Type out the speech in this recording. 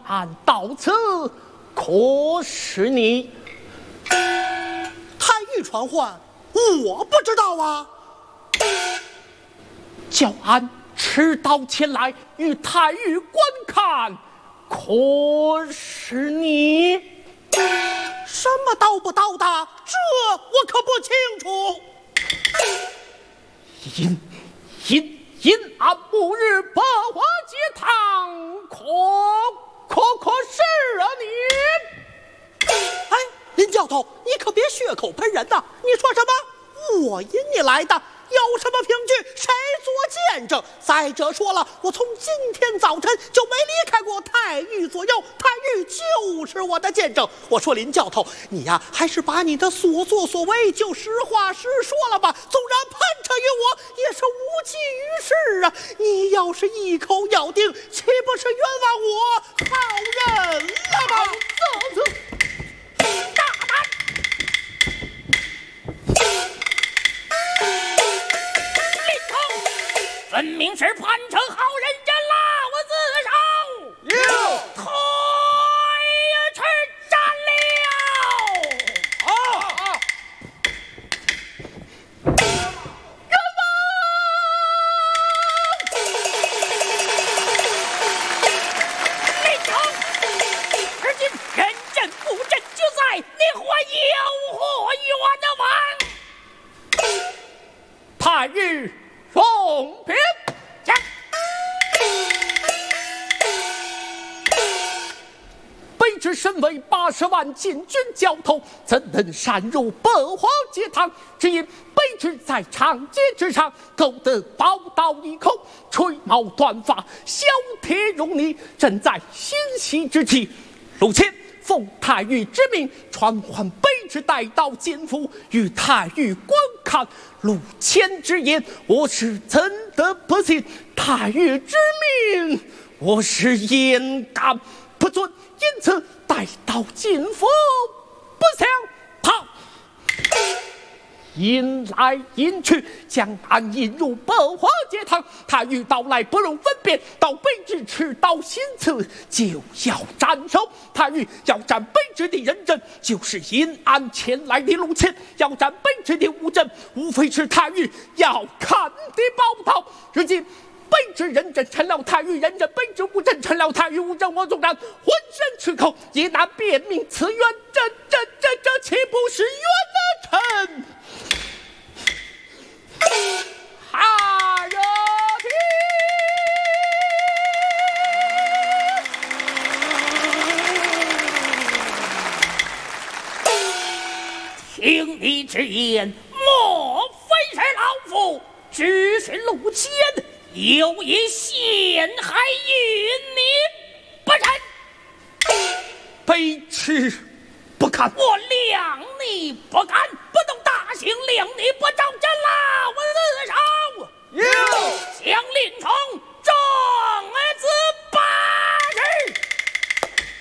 案到此，可是你太尉传唤，我不知道啊。 叫俺持刀前来与太尉观看，可是你什么刀不刀的，这我可不清楚。 因俺不日百花节堂，可是啊你！ 哎，林教头，你可别血口喷人呐！你说什么？我引你来的，有什么凭据？谁做见证？再者说了，我从今天早晨就没离开过太尉左右，太尉就是我的见证。我说林教头，你呀，还是把你的所作所为就实话实说了吧。纵然判扯于我，也是无济于事啊。你要是一口咬定，岂不是冤枉我好人了吗？ 走，大胆！分明是叛成好人斩了我自首， 有退迟斩了。冤枉！林冲，而今人证物证就在，你还有何冤枉？太尉奉平将，卑职身为80万禁军教头，怎能擅入百花节堂？只因卑职在长街之上勾得宝刀一口，吹毛断发，削铁如泥，正在欣喜之际。如前奉太尉之命，传唤卑职带到监府，与太尉观看。陆谦之言，我是怎得不信？太尉之命，我是焉敢不遵？因此带到监府，不想跑。引来引去，将俺引入百花节堂。太尉到来不容分辨，到卑职持刀行刺，就要斩首。太尉要斩卑职的人证，就是引俺前来的陆谦；要斩卑职的物证，无非是太尉要看的宝刀。如今卑职人证成了太尉人证，卑职物证成了太尉物证，我纵然浑身吃口，也难辨明此冤。这岂不是冤了臣？哈热听你之言，莫非是老夫只是陆谦有意陷害于你不成？卑职不敢，我量你不敢，不动大刑，量你不着真来。